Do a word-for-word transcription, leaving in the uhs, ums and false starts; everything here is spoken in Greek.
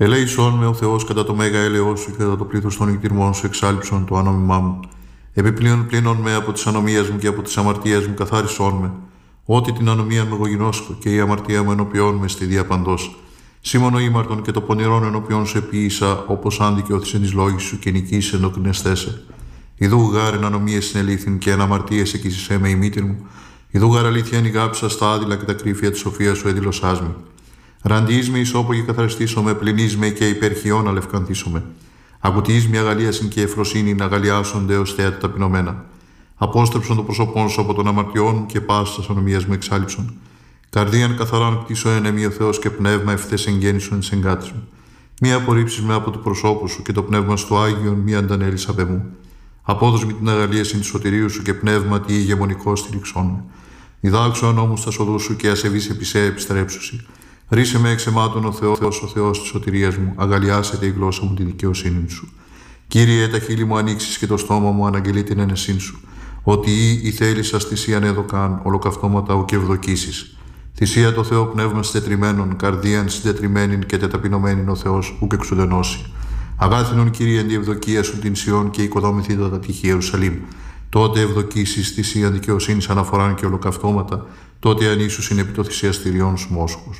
Ελέησόν με ο Θεός κατά το μέγα έλεος σου και κατά το πλήθος των νυχτήρμων σου εξάλειψον το ανόμημά μου. Επιπλέον πλήνων με από τις ανομίες μου και από τις αμαρτίες μου καθάρισόν με. Ότι την ανομία μου εγώ γινώσκω και η αμαρτία μου ενωπιών με στη διαπαντός. Σήμωνο ήμαρτον και το πονηρόν ενωπιών σου επίησα, όπως αν δικαιώθησεν εις λόγης σου και νικήσει ενδοκρινεστέσαι. Ιδού γάρ εν ανομίες συνελήθην και εν αμαρτίες εκείσισέ με η μήτηρ μου. Ιδού γάρ αλήθεια ενηγάψα στα άδειλα και τα κρύφια της σοφίας σου έδηλωσάς με. Ραντιείς με ισόπο και καθαριστήσομαι, πληνείς με και υπερχιών αλευκανθήσομαι. Ακουτιείς με αγαλίασιν και εφροσύνη να αγαλιάσονται ως θέατα ταπεινωμένα. Απόστρεψον το πρόσωπόν σου από των αμαρτιών μου και πάσης ανομίας μου εξάλειψον. Καρδίαν καθαράν κτίσω ένεμι ο Θεός και πνεύμα ευθές εγγέννησον εις εγκάτης μου. Μη απορρίψεις με από το προσώπου σου και το πνεύμα στο Άγιον μη αντανέλεις απ' εμού. Απόδος με την αγαλίασιν του σωτηρίου σου και πνεύμα τι ηγεμονικό στηριξόν με. Διδάξω νόμους τα σοδού σου και ασεβείς επί σε επιστρέψουσι. Ρίσε με εξ εμάτων ο Θεός, ο Θεός της σωτηρίας μου, αγαλιάσετε η γλώσσα μου τη δικαιοσύνη σου. Κύριε, τα χείλη μου ανοίξεις και το στόμα μου αναγγελεί την ένεσήν σου. Ότι ή η θέλησα θυσίαν εδωκάν, ολοκαυτώματα ου και ευδοκίσεις. Θυσία το Θεό πνεύμα συντετριμένων, καρδίαν συντετριμένην και τεταπεινωμένην ο Θεός, ουκ εξουδενώσει. Αγάθινον Κύριε εν τη ευδοκία σου την Σιών και οικοδόμηθη τα τυχή Ιερουσαλήμ. Τότε ευδοκίσεις θυσίαν δικαιοσύνης αναφοράν και ολοκαυτώματα, τότε ανήσουσιν επί το θυσιαστηριών σου μόσχους.